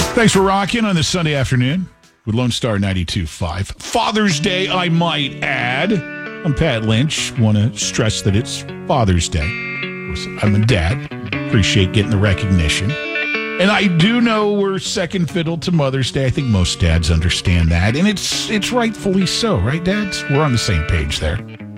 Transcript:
Thanks for rocking on this Sunday afternoon with Lone Star 92.5. Father's Day, I might add. I'm Pat Lynch. Want to stress that it's Father's Day. Of course, I'm a dad. Appreciate getting the recognition. And I do know we're second fiddle to Mother's Day. I think most dads understand that. And it's rightfully so, right, dads? We're on the same page there.